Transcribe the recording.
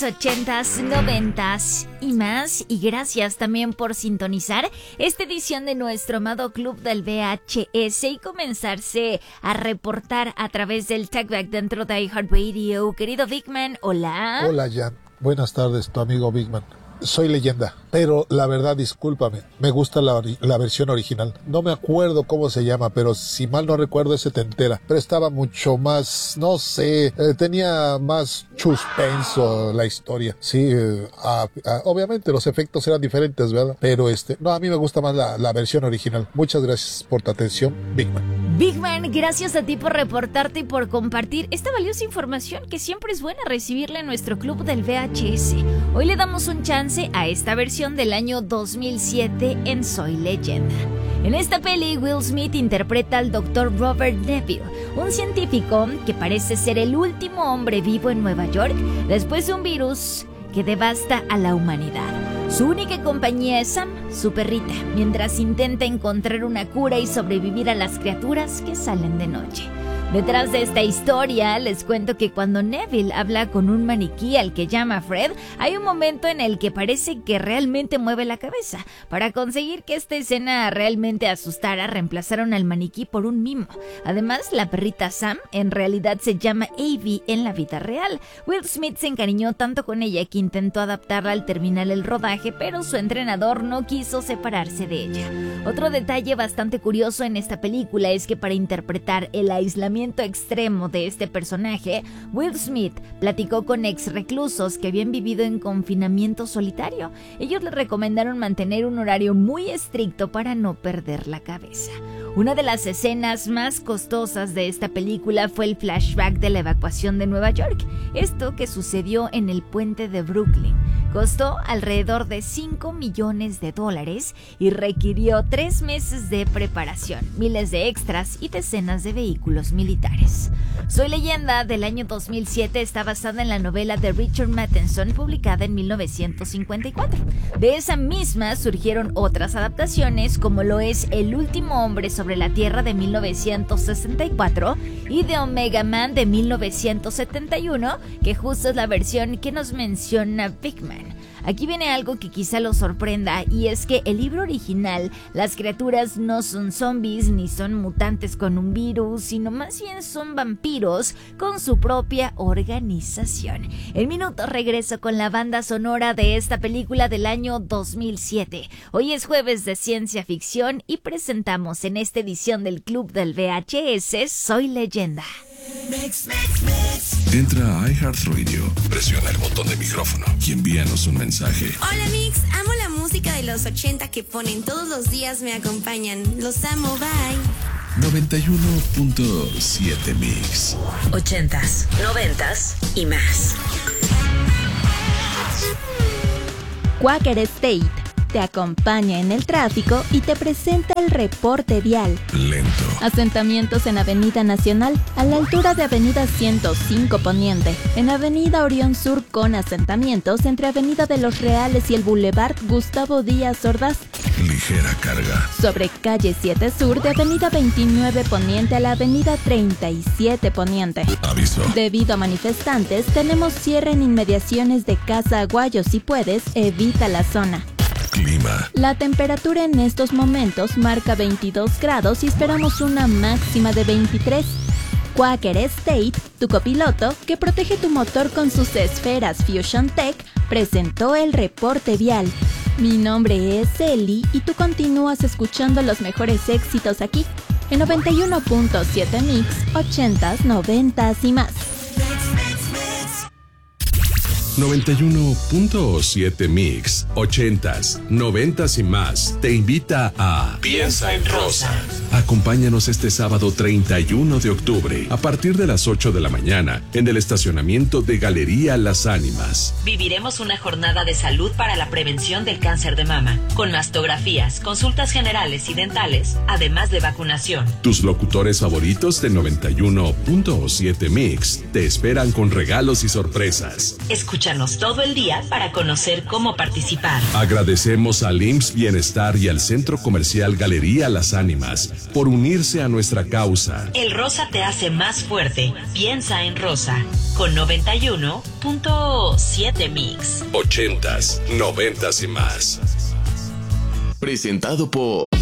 ochentas, noventas y más. Y gracias también por sintonizar esta edición de nuestro amado Club del VHS y comenzarse a reportar a través del Talkback dentro de iHeartRadio. Querido Bigman, hola. Hola, Jan. Buenas tardes, tu amigo Bigman. Soy Leyenda, pero la verdad, discúlpame, me gusta la versión original. No me acuerdo cómo se llama, pero si mal no recuerdo es setentera, pero estaba mucho más, no sé, tenía más suspenso la historia. Sí, obviamente los efectos eran diferentes, ¿verdad? Pero no, a mí me gusta más la versión original. Muchas gracias por tu atención, Bigman. Bigman, gracias a ti por reportarte y por compartir esta valiosa información que siempre es buena recibirla en nuestro Club del VHS. Hoy le damos un chance a esta versión del año 2007 en Soy Leyenda. En esta peli, Will Smith interpreta al Dr. Robert Neville, un científico que parece ser el último hombre vivo en Nueva York después de un virus que devasta a la humanidad. Su única compañía es Sam, su perrita, mientras intenta encontrar una cura y sobrevivir a las criaturas que salen de noche. Detrás de esta historia, les cuento que cuando Neville habla con un maniquí al que llama Fred, hay un momento en el que parece que realmente mueve la cabeza. Para conseguir que esta escena realmente asustara, reemplazaron al maniquí por un mimo. Además, la perrita Sam en realidad se llama Abby en la vida real. Will Smith se encariñó tanto con ella que intentó adaptarla al terminar el rodaje, pero su entrenador no quiso separarse de ella. Otro detalle bastante curioso en esta película es que para interpretar el aislamiento extremo de este personaje, Will Smith platicó con ex reclusos que habían vivido en confinamiento solitario. Ellos le recomendaron mantener un horario muy estricto para no perder la cabeza. Una de las escenas más costosas de esta película fue el flashback de la evacuación de Nueva York, esto que sucedió en el puente de Brooklyn. Costó alrededor de $5 millones y requirió 3 meses de preparación, miles de extras y decenas de vehículos militares. Soy Leyenda del año 2007 está basada en la novela de Richard Matheson publicada en 1954. De esa misma surgieron otras adaptaciones como lo es El último hombre sobre la Tierra de 1964 y The Omega Man de 1971, que justo es la versión que nos menciona Bigman. Aquí viene algo que quizá lo sorprenda, y es que el libro original, las criaturas no son zombies ni son mutantes con un virus, sino más bien son vampiros con su propia organización. En minutos regreso con la banda sonora de esta película del año 2007. Hoy es jueves de ciencia ficción y presentamos en esta edición del Club del VHS Soy Leyenda. Entra a iHeartRadio, presiona el botón de micrófono y envíanos un mensaje. Hola Mix, amo la música de los 80 que ponen todos los días, me acompañan. Los amo, bye. 91.7 Mix. 80s, 90s y más. Quaker State te acompaña en el tráfico y te presenta el reporte vial. Lento. Asentamientos en Avenida Nacional, a la altura de Avenida 105 Poniente. En Avenida Orión Sur con asentamientos entre Avenida de los Reales y el Boulevard Gustavo Díaz Ordaz. Ligera carga. Sobre Calle 7 Sur de Avenida 29 Poniente a la Avenida 37 Poniente. Aviso. Debido a manifestantes, tenemos cierre en inmediaciones de Casa Aguayo. Si puedes, evita la zona. Clima. La temperatura en estos momentos marca 22 grados y esperamos una máxima de 23. Quaker State, tu copiloto que protege tu motor con sus esferas Fusion Tech, presentó el reporte vial. Mi nombre es Eli y tú continúas escuchando los mejores éxitos aquí, en 91.7 Mix, 80s, 90s y más. 91.7 Mix, 80s, 90s y más, te invita a Piensa en Rosa. Acompáñanos este sábado 31 de octubre, a partir de las 8 de la mañana, en el estacionamiento de Galería Las Ánimas. Viviremos una jornada de salud para la prevención del cáncer de mama, con mastografías, consultas generales y dentales, además de vacunación. Tus locutores favoritos de 91.7 Mix te esperan con regalos y sorpresas. Escucha Escúchanos todo el día para conocer cómo participar. Agradecemos al IMSS Bienestar y al Centro Comercial Galería Las Ánimas por unirse a nuestra causa. El rosa te hace más fuerte. Piensa en rosa. Con 91.7 Mix. 80s, 90s y más. Presentado por